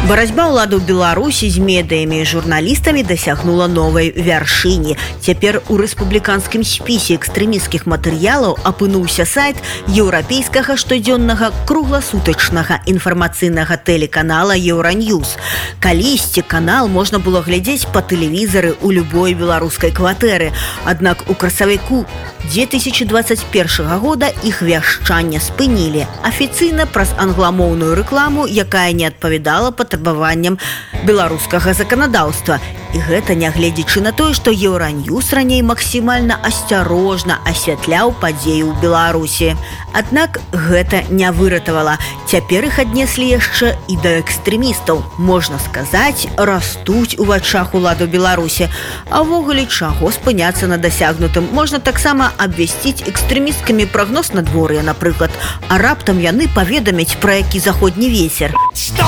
Барацьба ўладаў Беларусі з медыямі і журналістамі дасягнула новай вяршыні. Цяпер у рэспубліканскім спісе экстрэмісцкіх матэрыялаў апынуўся сайт еўрапейскага штодзённага кругласутачнага інфармацыйнага тэлеканала «Еўраньюз». Калісьці канал можна было глядзець па тэлевізары ў любой беларускай кватэры. Аднак у красавіку 2021 года іх вяшчанне спынілі афіцыйна праз англамоўную рэкламу, якая не адпавядала патрабаванням беларускага заканадаўства. І гэта нягледзячы на тое, што «Еўраньюз» раней максімальна асцярожна асвятляў падзеі ў Беларусі. Аднак гэта не выратавала. Цяпер іх аднеслі яшчэ і да экстрэмістаў. Можна сказаць, растуць у вачах уладаў Беларусі. А ўвогуле, чаго спыняцца на дасягнутым? Можна таксама абвясціць экстрэмісткамі прагноз надвор'я, напрыклад. А раптам яны паведамяць, пра які заходні вецер.